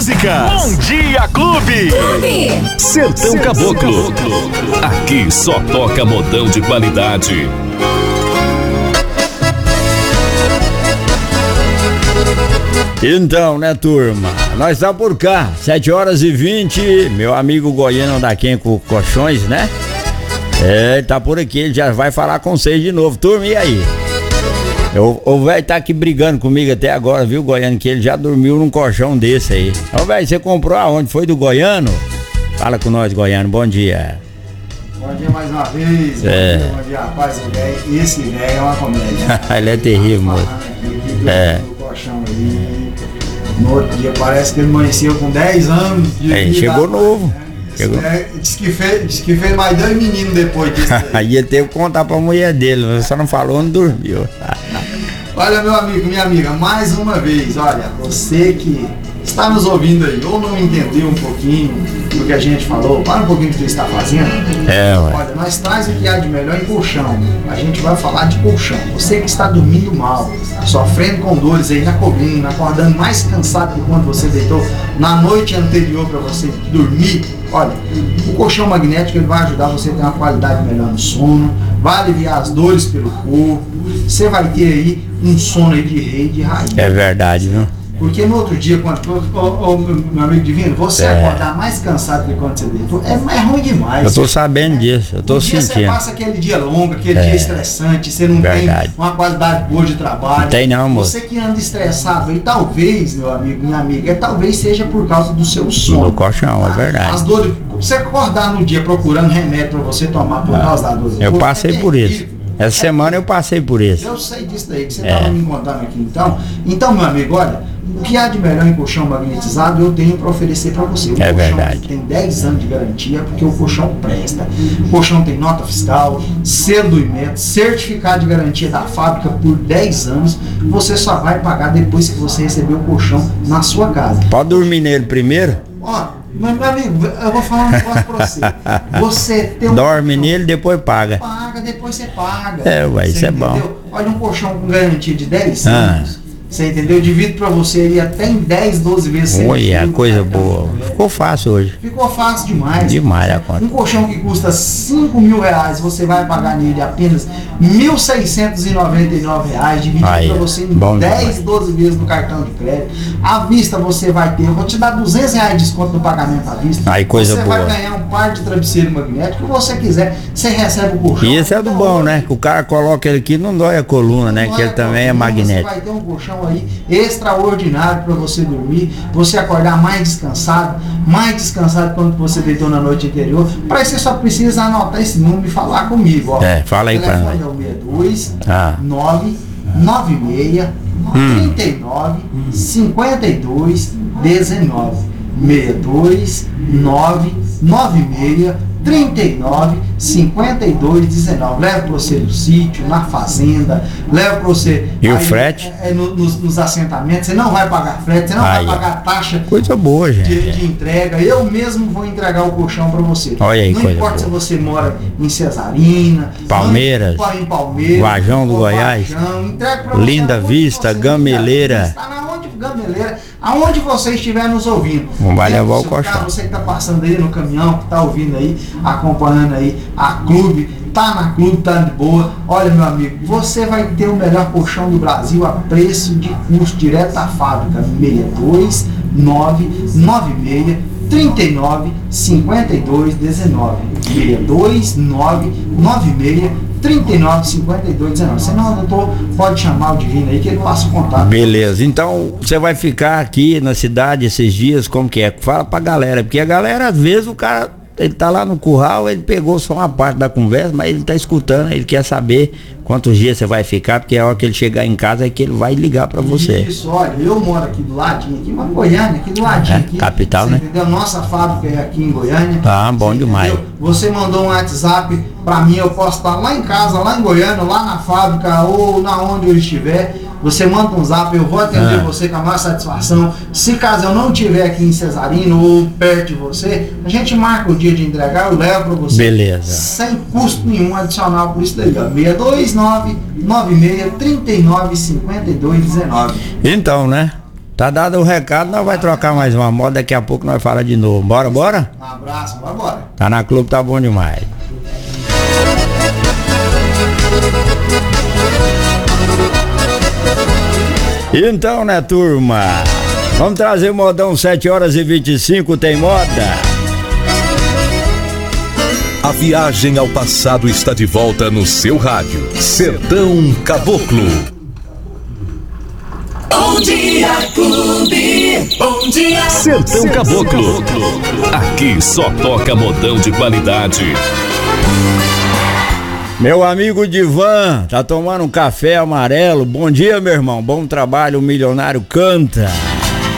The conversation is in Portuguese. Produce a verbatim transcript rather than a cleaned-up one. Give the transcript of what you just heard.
músicas. Bom Dia Clube. Sertão Caboclo. Aqui só toca modão de qualidade. Então, né, turma? Nós tá por cá, sete horas e vinte. Meu amigo goiano daqui com colchões, né? É, ele tá por aqui, ele já vai falar com vocês de novo. Turma, e aí? Eu, o velho tá aqui brigando comigo até agora, viu, goiano? Que ele já dormiu num colchão desse aí. Ô, velho, você comprou aonde? Foi do goiano? Fala com nós, goiano, bom dia. Bom dia mais uma vez. É. Bom dia, bom dia, rapaz. O véio, esse velho é uma comédia. Ele é terrível, moço. É. Colchão aí. No outro dia parece que ele amanheceu com dez anos de é, vida. Chegou novo. Né? Chegou. É, diz, que fez, diz que fez mais dois meninos depois disso. Aí ele teve que contar pra mulher dele, você só não falou, não dormiu. Olha, meu amigo, minha amiga, mais uma vez, olha, você que está nos ouvindo aí, ou não entendeu um pouquinho do que a gente falou, para um pouquinho do que você está fazendo. É, ué. Olha, nós traz o que há de melhor em colchão. A gente vai falar de colchão. Você que está dormindo mal, sofrendo com dores aí na coluna, acordando mais cansado que quando você deitou na noite anterior para você dormir, olha, o colchão magnético ele vai ajudar você a ter uma qualidade melhor no sono, vai aliviar as dores pelo corpo, você vai ter aí um sono aí de rei, de raiz. É verdade, viu? Porque no outro dia, quando oh, oh, meu amigo divino, você é. acordar mais cansado que quando você deitou, é, é ruim demais. Eu tô sabendo disso, eu tô um dia sentindo. Você passa aquele dia longo, aquele é. dia estressante, você não verdade. tem uma qualidade boa de trabalho. Não tem não, moço. Você que anda estressado, e talvez, meu amigo, minha amiga, é, talvez seja por causa do seu sono. Do colchão, é verdade. As dores, você acordar no dia procurando remédio pra você tomar por ah. causa da dor. Eu passei é por isso. Essa semana eu passei por isso. Eu sei disso daí que você estava é. me contando aqui. Então, então, meu amigo, olha, o que há de melhor em colchão magnetizado eu tenho para oferecer para você. O é colchão verdade. Tem dez anos de garantia, porque o colchão presta. O colchão tem nota fiscal, selo do Inmetro, certificado de garantia da fábrica por dez anos. Você só vai pagar depois que você receber o colchão na sua casa. Pode dormir nele primeiro? Ó, meu, meu amigo, eu vou falar um negócio pra você. Você tem um dorme colchão, nele, depois paga. Paga, depois você paga. É, ué, isso é bom. Olha, um colchão com garantia de dez anos. Ah. Você entendeu? Eu divido pra você aí até em dez, doze vezes. Olha, coisa boa. Ficou fácil hoje. Ficou fácil demais. Demais a conta. Um colchão que custa cinco mil reais, você vai pagar nele apenas mil seiscentos e noventa e nove reais, dividido aí, pra você em dez, doze vezes no cartão de crédito. À vista você vai ter, eu vou te dar duzentos reais de desconto no pagamento à vista. Aí, coisa você boa. Você vai ganhar um par de travesseiro magnético, que você quiser, você recebe o colchão. E esse é do bom, né? Que o cara coloca ele aqui, não dói a coluna, né? Que ele também é magnético. Você vai ter um colchão aí extraordinário para você dormir, você acordar mais descansado, mais descansado quando você deitou na noite anterior. Para isso você só precisa anotar esse número e falar comigo, ó. É, fala aí para nós. O telefone é o seis dois nove nove seis trinta e nove cinquenta e dois dezenove. seis dois nove nove seis trinta e nove cinquenta e dois dezenove. Leva para você no sítio, na fazenda, leva para você. E aí, o frete? É, é, no, nos, nos assentamentos, você não vai pagar frete, você não aí, vai pagar taxa. Coisa boa, gente. De, de entrega. Eu mesmo vou entregar o colchão para você. Olha aí, não coisa importa boa. se você mora em Cesarina, Palmeiras, não, em Palmeiras, Guajão do Goiás, Guajão, entrega pra Linda você, Vista, Gameleira. Está na onde Gameleira, aonde você estiver nos ouvindo. Não vai levar o colchão. Carro, você que está passando aí no caminhão, que está ouvindo aí, acompanhando aí a clube, tá na clube, tá de boa. Olha, meu amigo, você vai ter o melhor colchão do Brasil a preço de custo direto da fábrica. Seis dois nove nove seis trinta e nove cinquenta e dois dezenove. Seis dois nove nove seis trinta e nove cinquenta e dois dezenove. Se não, doutor, pode chamar o Divino aí que ele passa o contato. Beleza, então você vai ficar aqui na cidade esses dias, como que é? Fala pra galera, porque a galera, às vezes, o cara, ele tá lá no curral, ele pegou só uma parte da conversa, mas ele tá escutando, ele quer saber quantos dias você vai ficar, porque a hora que ele chegar em casa é que ele vai ligar pra você. Isso, olha, eu moro aqui do ladinho, aqui, em Goiânia, aqui do ladinho. É, aqui, capital, né? Entendeu? Nossa fábrica é aqui em Goiânia. Tá, bom demais. Entendeu? Você mandou um WhatsApp pra mim, eu posso estar lá em casa, lá em Goiânia, lá na fábrica ou na onde eu estiver. Você manda um zap, eu vou atender ah. você com a maior satisfação. Se caso eu não estiver aqui em Cesarino ou perto de você, a gente marca o dia de entregar, eu levo para você. Beleza. Sem custo nenhum adicional por isso daí. seis dois nove nove seis trinta e nove cinquenta e dois dezenove. Então, né? Tá dado o recado, nós vai trocar mais uma moda, daqui a pouco nós fala de novo. Bora, bora? Um abraço, bora, bora. Tá na clube, tá bom demais. Então, né, turma? Vamos trazer modão sete horas e vinte e cinco, tem moda? A viagem ao passado está de volta no seu rádio. Sertão Caboclo. Bom dia, clube. Bom dia, Sertão Caboclo. Aqui só toca modão de qualidade. Meu amigo Divan, tá tomando um café amarelo? Bom dia, meu irmão. Bom trabalho, o milionário canta.